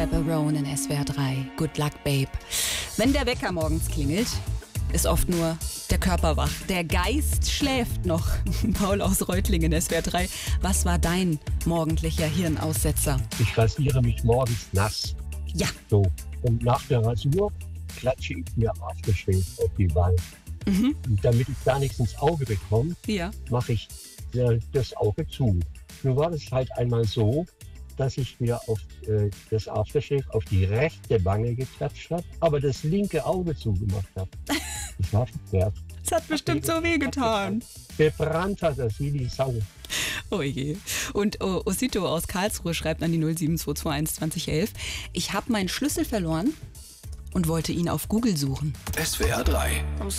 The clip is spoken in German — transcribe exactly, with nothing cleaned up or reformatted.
Chaperone in S W R drei. Good luck, babe. Wenn der Wecker morgens klingelt, ist oft nur der Körper wach. Der Geist schläft noch. Paul aus Reutlingen, S W R drei. Was war dein morgendlicher Hirnaussetzer? Ich rasiere mich morgens nass. Ja. So. Und nach der Rasur klatsche ich mir Aftershave auf die Wange. Mhm. Und damit ich gar nichts ins Auge bekomme, Ja. mache ich äh, das Auge zu. Nun war es halt einmal so, dass ich mir auf äh, das Aftershave auf die rechte Wange geklatscht habe, aber das linke Auge zugemacht habe. Das war verkehrt. Das hat bestimmt so wehgetan. Gebrannt hat das wie die Sau. Oh je. Und oh, Osito aus Karlsruhe schreibt an die null sieben zwei zwei eins zwanzig elf. Ich habe meinen Schlüssel verloren und wollte ihn auf Google suchen. S W R drei